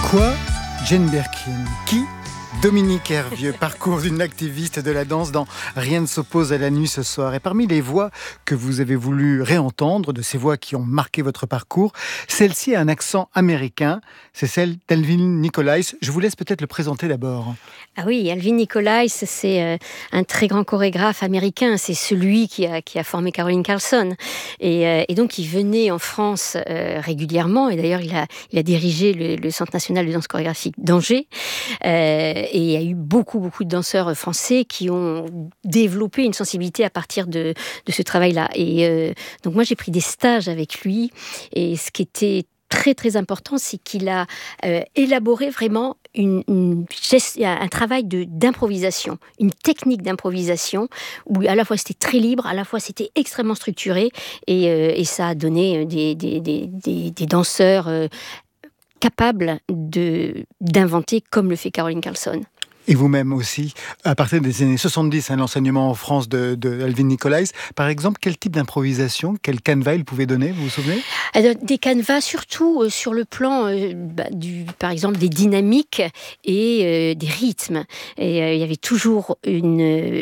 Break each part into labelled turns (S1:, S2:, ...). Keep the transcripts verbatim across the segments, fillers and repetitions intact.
S1: Quoi Jane Birkin? Qui Dominique Hervieux, parcours d'une activiste de la danse dans Rien ne s'oppose à la nuit ce soir. Et parmi les voix que vous avez voulu réentendre, de ces voix qui ont marqué votre parcours, celle-ci a un accent américain, c'est celle d'Alvin Nicolais. Je vous laisse peut-être le présenter d'abord.
S2: Ah oui, Alvin Nicolais, c'est euh, un très grand chorégraphe américain, c'est celui qui a, qui a formé Caroline Carlson. Et, euh, et donc il venait en France euh, régulièrement, et d'ailleurs il a, il a dirigé le, le Centre national de danse chorégraphique d'Angers. Euh, Et il y a eu beaucoup, beaucoup de danseurs français qui ont développé une sensibilité à partir de, de ce travail-là. Et euh, donc moi, j'ai pris des stages avec lui. Et ce qui était très, très important, c'est qu'il a euh, élaboré vraiment une, une geste, un travail de, d'improvisation, une technique d'improvisation où à la fois c'était très libre, à la fois c'était extrêmement structuré. Et, euh, et ça a donné des, des, des, des, des danseurs euh, capable de, d'inventer comme le fait Caroline Carlson.
S1: Et vous-même aussi, à partir des années soixante-dix, un enseignement en France de, de Alvin Nicolais. Par exemple, quel type d'improvisation, quel canevas il pouvait donner, vous vous souvenez?
S2: Alors, des canevas, surtout euh, sur le plan, euh, bah, du, par exemple, des dynamiques et euh, des rythmes. Et euh, il y avait toujours une,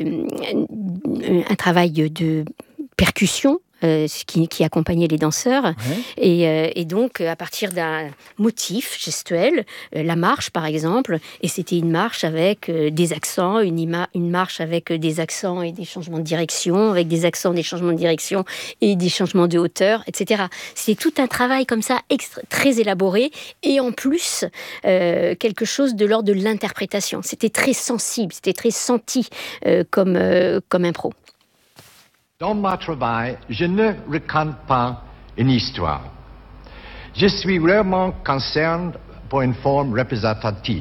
S2: euh, un travail de percussion, Euh, qui, qui accompagnait les danseurs. Ouais. Et, euh, et donc, à partir d'un motif gestuel, euh, la marche, par exemple, et c'était une marche avec euh, des accents, une, ima- une marche avec euh, des accents et des changements de direction, avec des accents, des changements de direction et des changements de hauteur, et cetera. C'était tout un travail comme ça, extra- très élaboré, et en plus, euh, quelque chose de l'ordre de l'interprétation. C'était très sensible, c'était très senti euh, comme, euh, comme impro.
S3: Dans mon travail, je ne raconte pas une histoire. Je suis rarement concerné pour une forme représentative.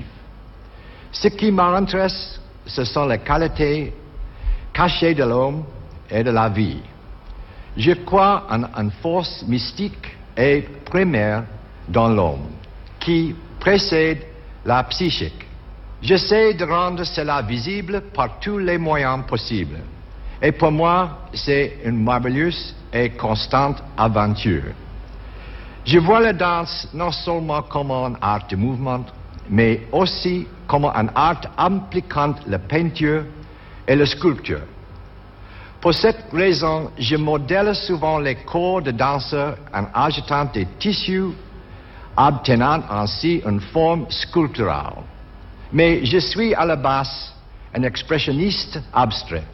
S3: Ce qui m'intéresse, ce sont les qualités cachées de l'homme et de la vie. Je crois en une force mystique et primaire dans l'homme, qui précède la psychique. J'essaie de rendre cela visible par tous les moyens possibles. Et pour moi, c'est une merveilleuse et constante aventure. Je vois la danse non seulement comme un art de mouvement, mais aussi comme un art impliquant la peinture et la sculpture. Pour cette raison, je modèle souvent les corps de danseurs en ajoutant des tissus, obtenant ainsi une forme sculpturale. Mais je suis à la base un expressionniste abstrait.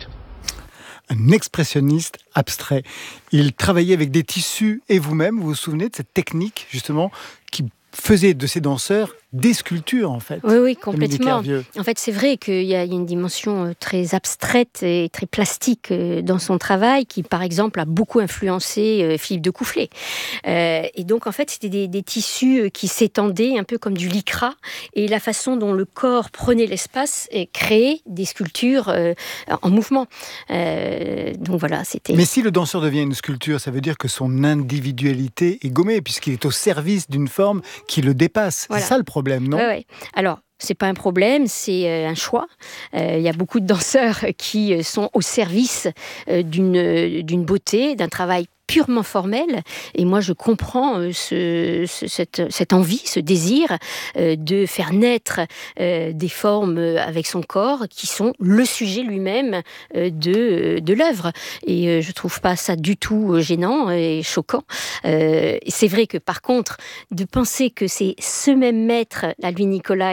S1: Un expressionniste abstrait. Il travaillait avec des tissus, et vous-même, vous vous souvenez de cette technique, justement, qui faisait de ces danseurs des sculptures, en fait.
S2: Oui, oui, complètement. En fait, c'est vrai qu'il y a une dimension très abstraite et très plastique dans son travail, qui, par exemple, a beaucoup influencé Philippe de Coufflet. Euh, et donc, en fait, c'était des, des tissus qui s'étendaient un peu comme du lycra, et la façon dont le corps prenait l'espace et créait des sculptures euh, en mouvement. Euh, donc voilà, c'était...
S1: Mais si le danseur devient une sculpture, ça veut dire que son individualité est gommée, puisqu'il est au service d'une forme qui le dépasse. Voilà. C'est ça le problème. Problème, non ?
S2: Ouais, ouais. Alors, c'est pas un problème, c'est euh, un choix. Il euh, y a beaucoup de danseurs qui euh, sont au service euh, d'une, euh, d'une beauté, d'un travail purement formel, et moi je comprends euh, ce, ce, cette, cette envie, ce désir euh, de faire naître euh, des formes avec son corps qui sont le sujet lui-même euh, de, de l'œuvre. Et euh, je trouve pas ça du tout gênant et choquant. Euh, c'est vrai que par contre, de penser que c'est ce même maître, Alvin Nicolais,